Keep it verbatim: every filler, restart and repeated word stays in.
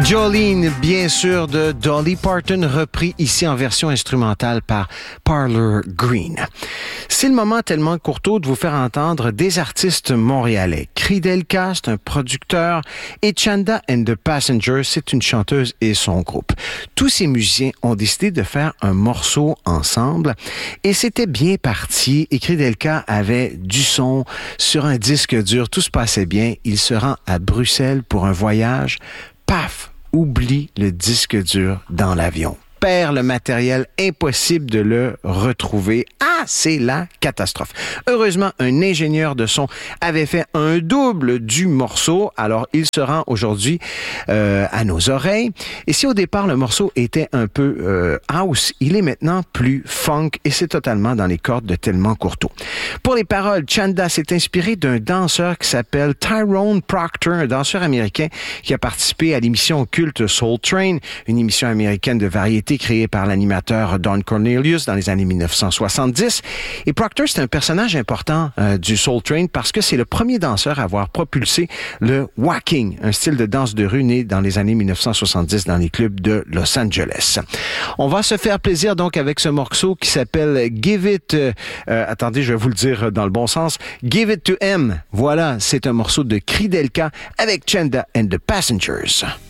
Jolene, bien sûr, de Dolly Parton, repris ici en version instrumentale par Parlor Green. C'est le moment tellement courtois de vous faire entendre des artistes montréalais. Kridelka, c'est un producteur, et Chanda and the Passengers, c'est une chanteuse et son groupe. Tous ces musiciens ont décidé de faire un morceau ensemble, et c'était bien parti, et Kridelka avait du son sur un disque dur, tout se passait bien. Il se rend à Bruxelles pour un voyage. Paf! Oublie le disque dur dans l'avion. Perd le matériel, impossible de le retrouver. Ah, c'est la catastrophe. Heureusement, un ingénieur de son avait fait un double du morceau, alors il se rend aujourd'hui euh, à nos oreilles. Et si au départ, le morceau était un peu euh, house, il est maintenant plus funk et c'est totalement dans les cordes de Tellement Courteau. Pour les paroles, Chanda s'est inspiré d'un danseur qui s'appelle Tyrone Proctor, un danseur américain qui a participé à l'émission culte Soul Train, une émission américaine de variété créée par l'animateur Don Cornelius dans les années dix-neuf cent soixante-dix. Et Proctor, c'est un personnage important euh, du Soul Train parce que c'est le premier danseur à avoir propulsé le walking, un style de danse de rue né dans les années dix-neuf cent soixante-dix dans les clubs de Los Angeles. On va se faire plaisir donc avec ce morceau qui s'appelle Give It... Euh, euh, attendez, je vais vous le dire dans le bon sens. Give It to M. Voilà, c'est un morceau de Kridelka avec Chanda and the Passengers.